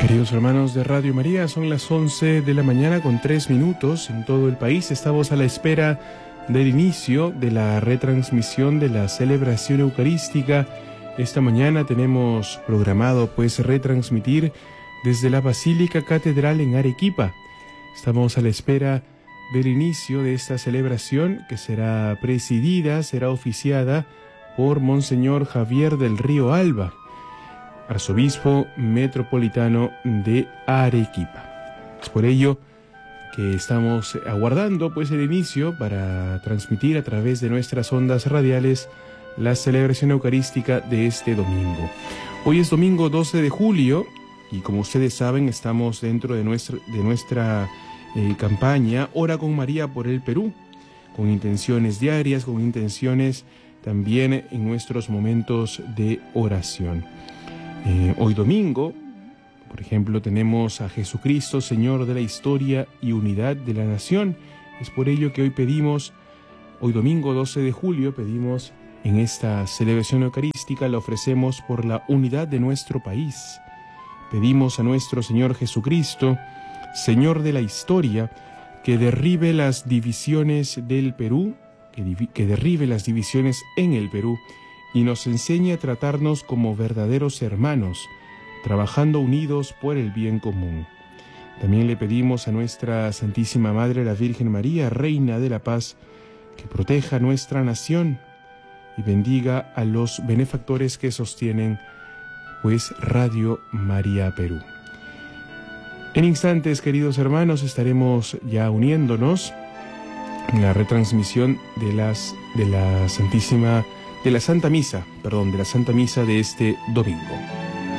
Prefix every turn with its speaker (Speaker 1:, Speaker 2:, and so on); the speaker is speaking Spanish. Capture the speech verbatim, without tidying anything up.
Speaker 1: Queridos hermanos de Radio María, son las once de la mañana con tres minutos en todo el país. Estamos a la espera del inicio de la retransmisión de la celebración eucarística. Esta mañana tenemos programado pues retransmitir desde la Basílica Catedral en Arequipa. Estamos a la espera del inicio de esta celebración que será presidida, será oficiada por Monseñor Javier del Río Alba, arzobispo metropolitano de Arequipa. Es por ello que estamos aguardando pues el inicio para transmitir a través de nuestras ondas radiales la celebración eucarística de este domingo. Hoy es domingo doce de julio y como ustedes saben estamos dentro de nuestra, de nuestra eh, campaña Ora con María por el Perú, con intenciones diarias, con intenciones también en nuestros momentos de oración. Eh, hoy domingo, por ejemplo, tenemos a Jesucristo, Señor de la historia y unidad de la nación. Es por ello que hoy pedimos, hoy domingo doce de julio, pedimos en esta celebración eucarística, la ofrecemos por la unidad de nuestro país. Pedimos a nuestro Señor Jesucristo, Señor de la historia, que derribe las divisiones del Perú, que, divi- que derribe las divisiones en el Perú, y nos enseña a tratarnos como verdaderos hermanos, trabajando unidos por el bien común. También le pedimos a nuestra Santísima Madre, la Virgen María, Reina de la Paz, que proteja nuestra nación y bendiga a los benefactores que sostienen, pues, Radio María Perú. En instantes, queridos hermanos, estaremos ya uniéndonos en la retransmisión de las de la Santísima de la Santa Misa, perdón, de la Santa Misa de este domingo.